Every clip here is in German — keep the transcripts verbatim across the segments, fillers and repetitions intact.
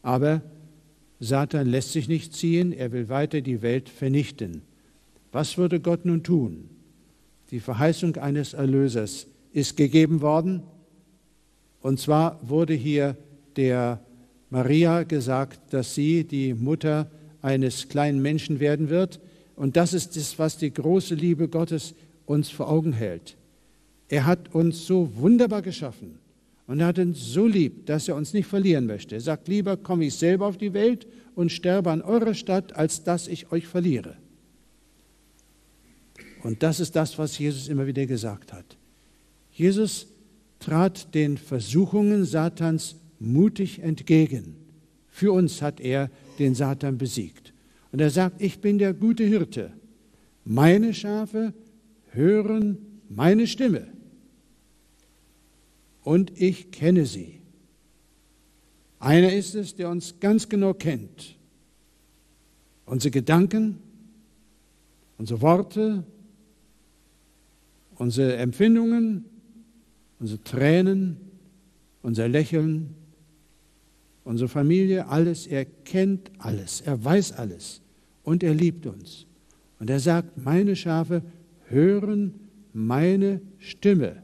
Aber Satan lässt sich nicht ziehen, er will weiter die Welt vernichten. Was würde Gott nun tun? Die Verheißung eines Erlösers ist gegeben worden. Und zwar wurde hier der Maria gesagt, dass sie die Mutter eines kleinen Menschen werden wird. Und das ist das, was die große Liebe Gottes uns vor Augen hält. Er hat uns so wunderbar geschaffen und er hat uns so lieb, dass er uns nicht verlieren möchte. Er sagt, lieber komme ich selber auf die Welt und sterbe an eurer Stadt, als dass ich euch verliere. Und das ist das, was Jesus immer wieder gesagt hat. Jesus trat den Versuchungen Satans mutig entgegen. Für uns hat er den Satan besiegt. Und er sagt, ich bin der gute Hirte. Meine Schafe hören meine Stimme. Und ich kenne sie. Einer ist es, der uns ganz genau kennt. Unsere Gedanken, unsere Worte, unsere Empfindungen, unsere Tränen, unser Lächeln, unsere Familie, alles. Er kennt alles, er weiß alles und er liebt uns. Und er sagt, meine Schafe hören meine Stimme.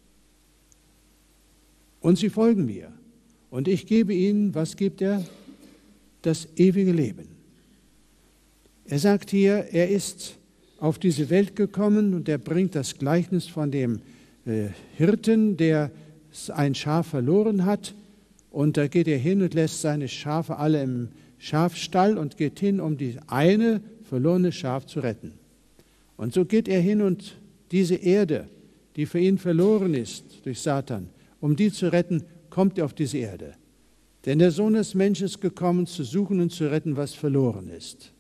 Und sie folgen mir. Und ich gebe ihnen, was gibt er? Das ewige Leben. Er sagt hier, er ist auf diese Welt gekommen und er bringt das Gleichnis von dem äh, Hirten, der ein Schaf verloren hat. Und da geht er hin und lässt seine Schafe alle im Schafstall und geht hin, um die eine verlorene Schaf zu retten. Und so geht er hin und diese Erde, die für ihn verloren ist durch Satan, um die zu retten, kommt er auf diese Erde. Denn der Sohn des Menschen ist gekommen, zu suchen und zu retten, was verloren ist.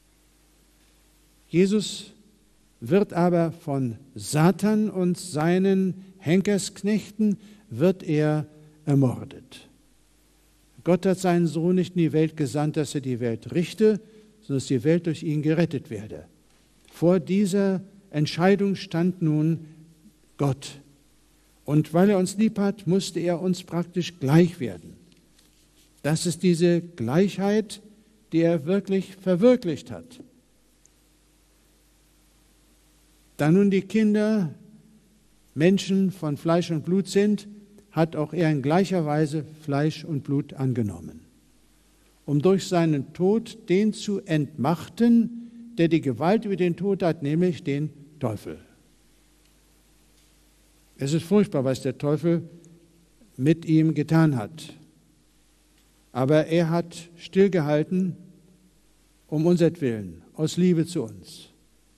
Jesus wird aber von Satan und seinen Henkersknechten wird er ermordet. Gott hat seinen Sohn nicht in die Welt gesandt, dass er die Welt richte, sondern dass die Welt durch ihn gerettet werde. Vor dieser Entscheidung stand nun Gott. Und weil er uns lieb hat, musste er uns praktisch gleich werden. Das ist diese Gleichheit, die er wirklich verwirklicht hat. Da nun die Kinder Menschen von Fleisch und Blut sind, hat auch er in gleicher Weise Fleisch und Blut angenommen, um durch seinen Tod den zu entmachten, der die Gewalt über den Tod hat, nämlich den Teufel. Es ist furchtbar, was der Teufel mit ihm getan hat. Aber er hat stillgehalten, um unsertwillen, aus Liebe zu uns.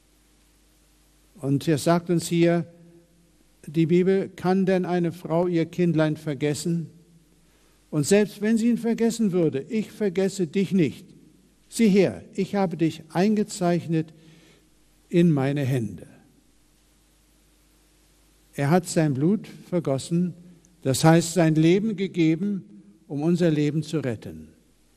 Und er sagt uns hier, die Bibel, kann denn eine Frau ihr Kindlein vergessen? Und selbst wenn sie ihn vergessen würde, ich vergesse dich nicht. Sieh her, ich habe dich eingezeichnet in meine Hände. Er hat sein Blut vergossen, das heißt sein Leben gegeben, um unser Leben zu retten.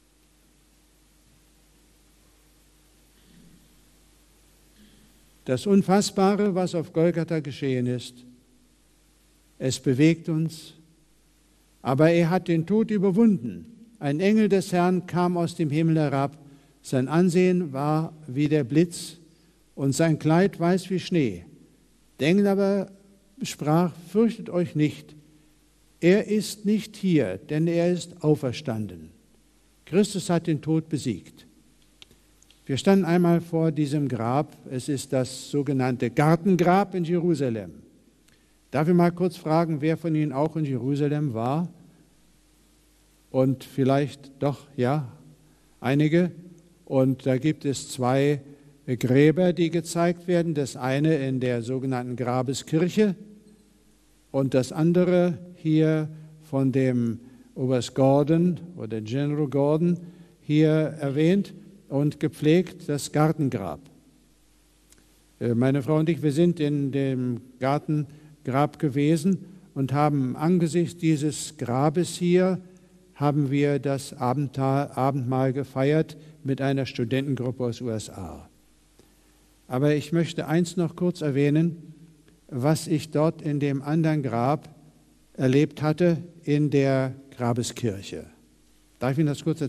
Das Unfassbare, was auf Golgatha geschehen ist, es bewegt uns, aber er hat den Tod überwunden. Ein Engel des Herrn kam aus dem Himmel herab, sein Ansehen war wie der Blitz und sein Kleid weiß wie Schnee. Der Engel aber sprach, fürchtet euch nicht, er ist nicht hier, denn er ist auferstanden. Christus hat den Tod besiegt. Wir standen einmal vor diesem Grab, es ist das sogenannte Gartengrab in Jerusalem. Darf ich mal kurz fragen, wer von Ihnen auch in Jerusalem war? Und vielleicht doch, ja, einige. Und da gibt es zwei Gräber, die gezeigt werden. Das eine in der sogenannten Grabeskirche und das andere hier von dem Oberst Gordon oder General Gordon hier erwähnt und gepflegt, das Gartengrab. Meine Frau und ich, wir sind in dem Gartengrab gewesen und haben angesichts dieses Grabes hier, haben wir das Abendmahl gefeiert mit einer Studentengruppe aus U S A. Aber ich möchte eins noch kurz erwähnen, was ich dort in dem anderen Grab erlebt hatte, in der Grabeskirche. Darf ich Ihnen das kurz erzählen?